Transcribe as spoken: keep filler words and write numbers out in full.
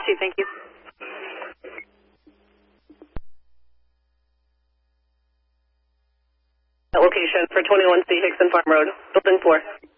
two, thank you. Location for twenty-one C Hickson Farm Road, building four.